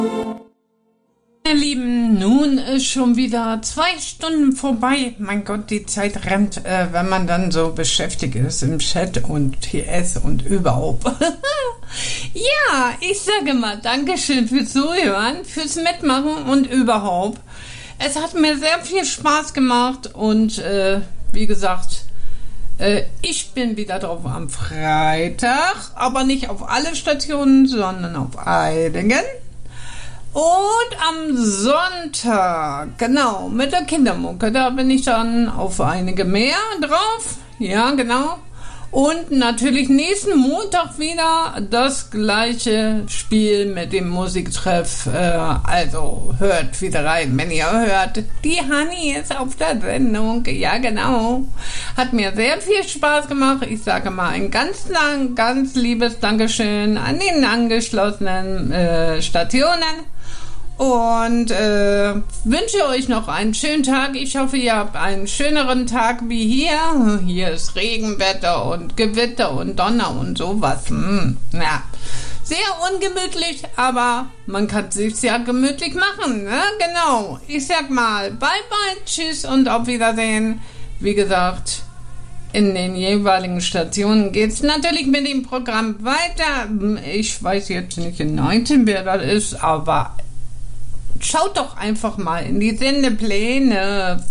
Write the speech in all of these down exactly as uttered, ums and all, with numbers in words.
Meine Lieben, nun ist schon wieder zwei Stunden vorbei. Mein Gott, die Zeit rennt, äh, wenn man dann so beschäftigt ist im Chat und T S und überhaupt. Ja, ich sage mal Dankeschön fürs Zuhören, fürs Mitmachen und überhaupt. Es hat mir sehr viel Spaß gemacht und äh, wie gesagt, äh, ich bin wieder drauf am Freitag, aber nicht auf alle Stationen, sondern auf einigen. Und am Sonntag, genau, mit der Kindermucke, da bin ich dann auf einige mehr drauf. Ja, genau. Und natürlich nächsten Montag wieder das gleiche Spiel mit dem Musiktreff. Äh, also hört wieder rein, wenn ihr hört. Die Hanni ist auf der Sendung. Ja, genau. Hat mir sehr viel Spaß gemacht. Ich sage mal ein ganz lang, ganz liebes Dankeschön an den angeschlossenen äh, Stationen. Und äh, wünsche euch noch einen schönen Tag. Ich hoffe, ihr habt einen schöneren Tag wie hier. Hier ist Regenwetter und Gewitter und Donner und sowas. Hm, ja, sehr ungemütlich, aber man kann es sich ja gemütlich machen. Ne? Genau. Ich sag mal, bye bye, tschüss und auf Wiedersehen. Wie gesagt, in den jeweiligen Stationen geht es natürlich mit dem Programm weiter. Ich weiß jetzt nicht in neunzehn, wer das ist, aber schaut doch einfach mal in die Sendepläne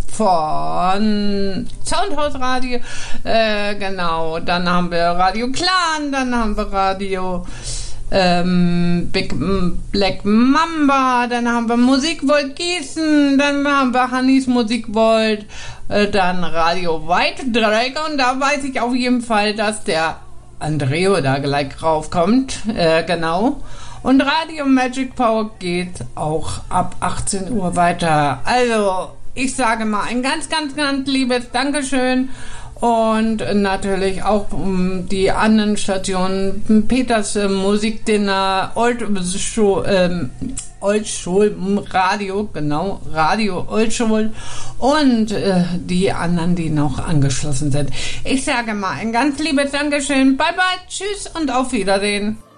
von Soundhouse Radio. Äh, genau, dann haben wir Radio Clan, dann haben wir Radio ähm, Big Black Mamba, dann haben wir Musikvolt Gießen, dann haben wir Hannis Musikvolt, äh, dann Radio White Dragon. Da weiß ich auf jeden Fall, dass der Andreo da gleich raufkommt. Äh, genau. Und Radio Magic Power geht auch ab achtzehn Uhr weiter. Also, ich sage mal ein ganz, ganz, ganz liebes Dankeschön. Und natürlich auch um die anderen Stationen. Peters äh, Musikdinner, Old Show, ähm, Old Schul Radio, genau, Radio Old Schul und äh, die anderen, die noch angeschlossen sind. Ich sage mal ein ganz liebes Dankeschön. Bye bye, tschüss und auf Wiedersehen.